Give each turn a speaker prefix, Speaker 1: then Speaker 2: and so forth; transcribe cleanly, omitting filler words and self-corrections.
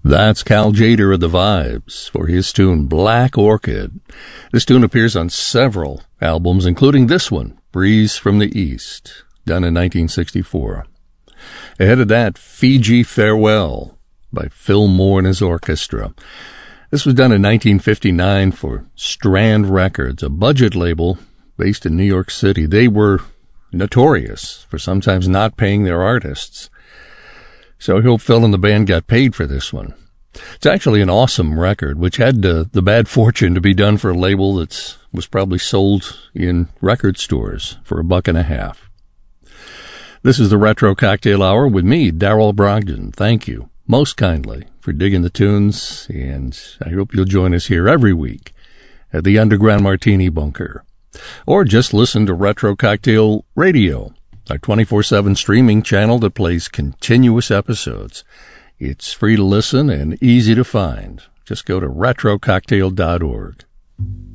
Speaker 1: That's Cal Tjader of The Vibes for his tune Black Orchid. This tune appears on several albums, including this one, Breeze from the East, done in 1964. Ahead of that, Fiji Farewell by Phil Moore and his orchestra. This was done in 1959 for Strand Records, a budget label based in New York City. They were notorious for sometimes not paying their artists. So I hope Phil and the band got paid for this one. It's actually an awesome record, which had the bad fortune to be done for a label that was probably sold in record stores for $1.50. This is the Retro Cocktail Hour with me, Darrell Brogdon. Thank you most kindly for digging the tunes, and I hope you'll join us here every week at the Underground Martini Bunker. Or just listen to Retro Cocktail Radio, our 24/7 streaming channel that plays continuous episodes. It's free to listen and easy to find. Just go to retrococktail.org.